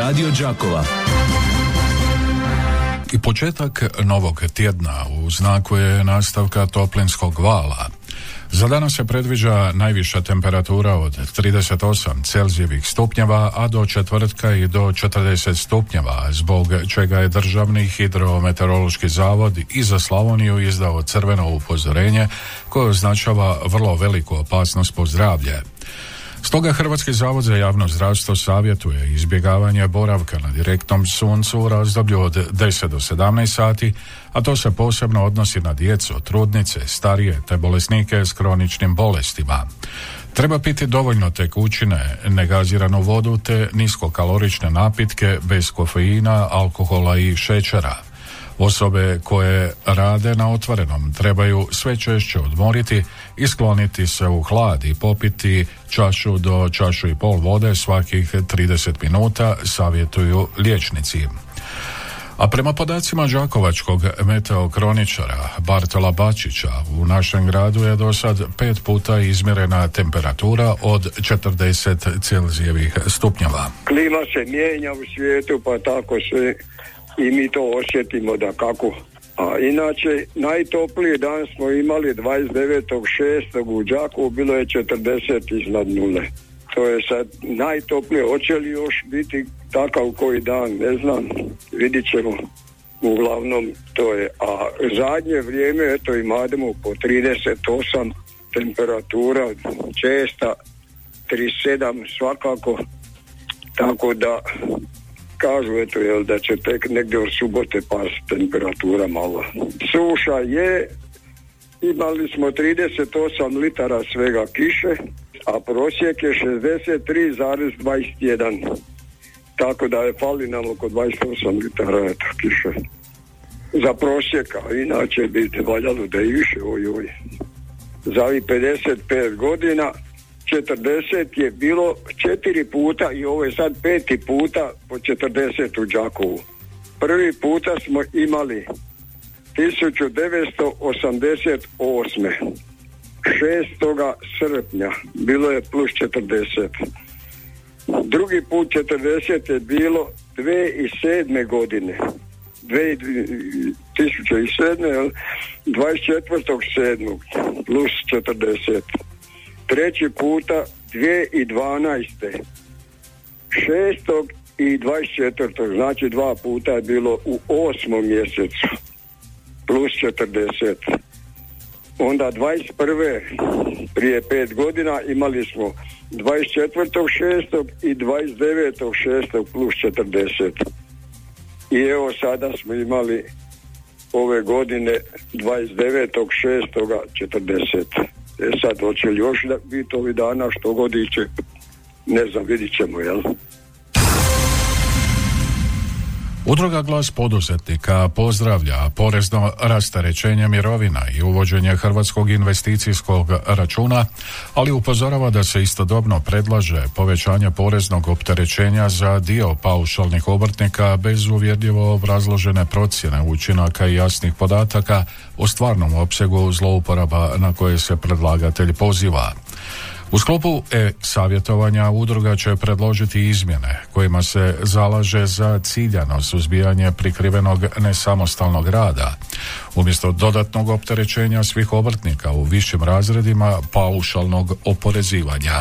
Radio Đakova. I početak novog tjedna u znaku je nastavka toplinskog vala. Za danas se predviđa najviša temperatura od 38 Celzijevih stupnjeva, a do četvrtka i do 40 stupnjeva, zbog čega je Državni hidrometeorološki zavod i za Slavoniju izdao crveno upozorenje koje označava vrlo veliku opasnost po zdravlje. Stoga Hrvatski zavod za javno zdravstvo savjetuje izbjegavanje boravka na direktnom suncu u razdoblju od 10 do 17 sati, a to se posebno odnosi na djecu, trudnice, starije te bolesnike s kroničnim bolestima. Treba piti dovoljno tekućine, negaziranu vodu te niskokalorične napitke bez kofeina, alkohola i šećera. Osobe koje rade na otvorenom trebaju sve češće odmoriti i skloniti se u hlad i popiti čašu do čašu i pol vode svakih 30 minuta, savjetuju liječnici. A prema podacima đakovačkog meteokroničara Bartola Bačića, u našem gradu je do sad 5 puta izmjerena temperatura od 40 Celzijevih stupnjeva. Klima se mijenja u svijetu, pa tako sve i mi to osjetimo da kako. A inače, najtopliji dan smo imali 29.6. u Đakovu, bilo je 40 iznad nule. To je sad najtoplije. Hoće li još biti takav koji dan, ne znam, vidit ćemo. Uglavnom to je. A zadnje vrijeme, eto, imademo po 38 temperatura, česta 37 svakako, tako da kažu, eto, jel, da će tek negdje od subote pasti temperatura malo. Suša je, imali smo 38 litara svega kiše, a prosjek je 63,21. Tako da je fali nam oko 28 litara eto, kiše. Za prosjeka, inače bi valjalo da i više, ojoj. Za ovih 55 godina 40 je bilo 4 puta i ovo je sad 5. puta po 40 u Đakovu. Prvi puta smo imali 1988. 6. srpnja bilo je plus 40. Drugi put 40 je bilo 2007. godine. 2007. 24.7. plus 40. Treći puta 2012. 6. i 24. Znači 2 puta je bilo u 8. mjesecu plus 40. Onda 21. prije 5 godina imali smo 24.6. i 29.6. plus 40. I evo sada smo imali ove godine 29.6. 40. Sad hoće li još biti ovih dana što godiće, ne znam, vidit ćemo, jel? Udruga Glas poduzetnika pozdravlja porezno rasterećenje mirovina i uvođenje hrvatskog investicijskog računa, ali upozorava da se istodobno predlaže povećanje poreznog opterećenja za dio paušalnih obrtnika bez uvjerljivo obrazložene procjene učinaka i jasnih podataka o stvarnom opsegu zlouporaba na koje se predlagatelj poziva. U sklopu savjetovanja udruga će predložiti izmjene kojima se zalaže za ciljano suzbijanje prikrivenog nesamostalnog rada, umjesto dodatnog opterećenja svih obrtnika u višim razredima paušalnog oporezivanja.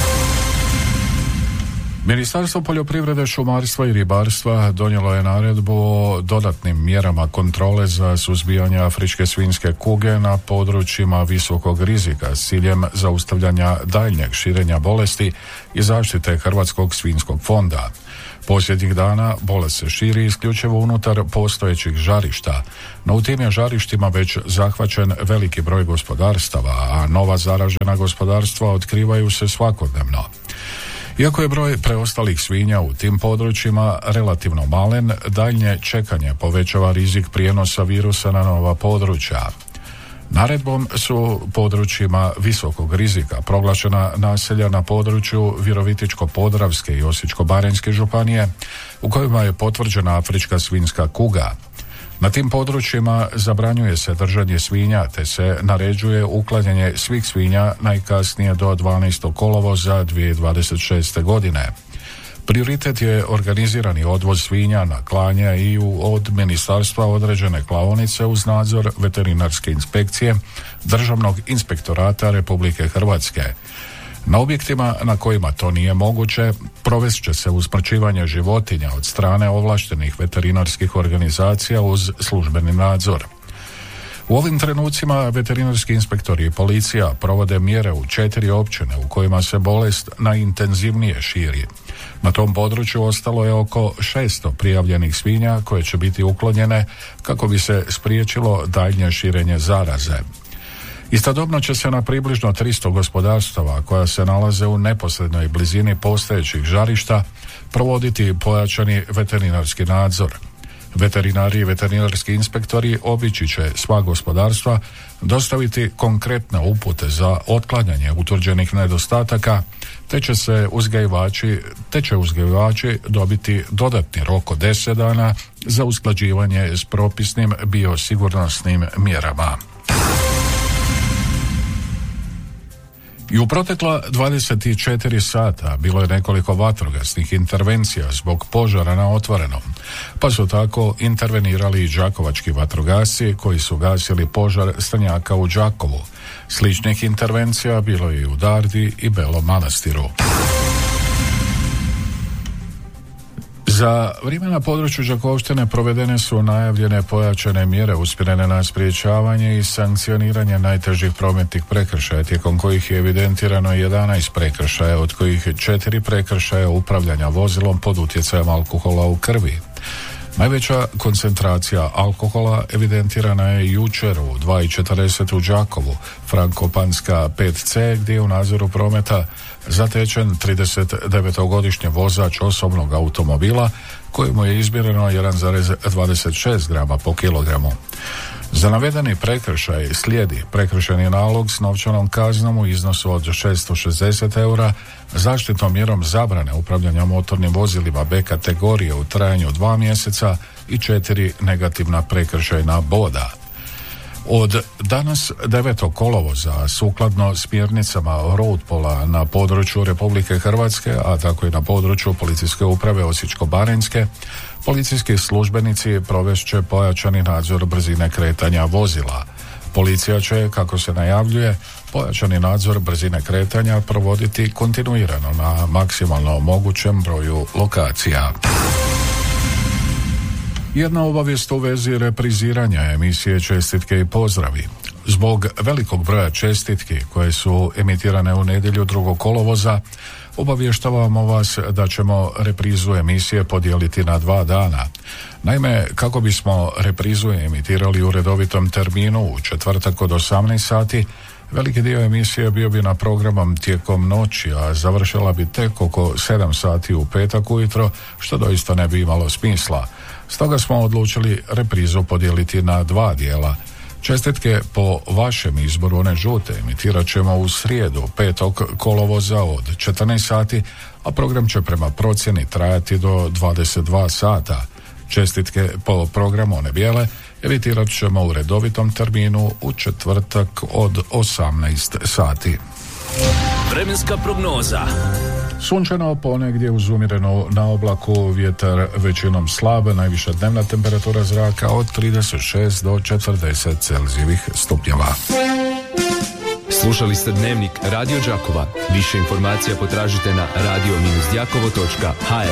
Ministarstvo poljoprivrede, šumarstva i ribarstva donijelo je naredbu o dodatnim mjerama kontrole za suzbijanje afričke svinjske kuge na područjima visokog rizika s ciljem zaustavljanja daljnjeg širenja bolesti i zaštite Hrvatskog svinjskog fonda. Posljednjih dana bolest se širi isključivo unutar postojećih žarišta, no u tim je žarištima već zahvaćen veliki broj gospodarstava, a nova zaražena gospodarstva otkrivaju se svakodnevno. Iako je broj preostalih svinja u tim područjima relativno malen, daljnje čekanje povećava rizik prijenosa virusa na nova područja. Naredbom su područjima visokog rizika proglašena naselja na području Virovitičko-podravske i Osječko-baranjske županije u kojima je potvrđena afrička svinjska kuga. Na tim područjima zabranjuje se držanje svinja te se naređuje uklanjanje svih svinja najkasnije do 12. kolovoza 2026. godine. Prioritet je organizirani odvoz svinja na klanje i od ministarstva određene klaonice uz nadzor veterinarske inspekcije Državnog inspektorata Republike Hrvatske. Na objektima na kojima to nije moguće, provest će se usmrćivanje životinja od strane ovlaštenih veterinarskih organizacija uz službeni nadzor. U ovim trenucima veterinarski inspektori i policija provode mjere u 4 općine u kojima se bolest najintenzivnije širi. Na tom području ostalo je oko 600 prijavljenih svinja koje će biti uklonjene kako bi se spriječilo daljnje širenje zaraze. Istodobno će se na približno 300 gospodarstava koja se nalaze u neposrednoj blizini postojećih žarišta provoditi pojačani veterinarski nadzor. Veterinari i veterinarski inspektori obići će sva gospodarstva, dostaviti konkretne upute za otklanjanje utvrđenih nedostataka, te će uzgajivači dobiti dodatni rok od 10 dana za usklađivanje s propisnim biosigurnosnim mjerama. I u protekla 24 sata bilo je nekoliko vatrogasnih intervencija zbog požara na otvorenom, pa su tako intervenirali i đakovački vatrogasci koji su gasili požar stanjaka u Đakovu. Sličnih intervencija bilo je i u Dardi i Belom Manastiru. Za vrijeme na području Đakovštine provedene su najavljene pojačane mjere usmjerene na sprječavanje i sankcioniranje najtežih prometnih prekršaja, tijekom kojih je evidentirano 11 prekršaja, od kojih 4 prekršaja upravljanja vozilom pod utjecajem alkohola u krvi. Najveća koncentracija alkohola evidentirana je jučer u 2:40 u Đakovu, Frankopanska 5C, gdje je u nadzoru prometa zatečen 39-godišnji vozač osobnog automobila kojemu je izmjereno 1,26 grama po kilogramu. Za navedeni prekršaj slijedi prekršajni nalog s novčanom kaznom u iznosu od 660 eura, zaštitnom mjerom zabrane upravljanja motornim vozilima B kategorije u trajanju 2 mjeseca i 4 negativna prekršajna boda. Od danas 9. kolovoza, sukladno smjernicama Roadpola na području Republike Hrvatske, a tako i na području Policijske uprave Osječko-baranjske, policijski službenici provest će pojačani nadzor brzine kretanja vozila. Policija će, kako se najavljuje, pojačani nadzor brzine kretanja provoditi kontinuirano na maksimalno mogućem broju lokacija. Jedna obavijest u vezi repriziranja emisije Čestitke i pozdravi. Zbog velikog broja čestitki koje su emitirane u nedjelju 2. kolovoza, obavještavamo vas da ćemo reprizu emisije podijeliti na 2 dana. Naime, kako bismo reprizu emitirali u redovitom terminu u četvrtak od 18 sati, veliki dio emisije bio bi na programom tijekom noći, a završila bi tek oko 7 sati u petak ujutro, što doista ne bi imalo smisla. Stoga smo odlučili reprizu podijeliti na 2 dijela. Čestitke po vašem izboru, one žute, emitirat ćemo u srijedu 5. kolovoza od 14 sati, a program će prema procjeni trajati do 22 sata. Čestitke po programu one bijele emitirat ćemo u redovitom terminu u četvrtak od 18 sati. Vremenska prognoza. Sunčano, ponegdje uz umjereno na oblaku, vjetar većinom slab, najviša dnevna temperatura zraka od 36 do 40 Celzijevih stupnjeva. Slušali ste Dnevnik Radio Đakova. Više informacija potražite na radio-đakovo.hr.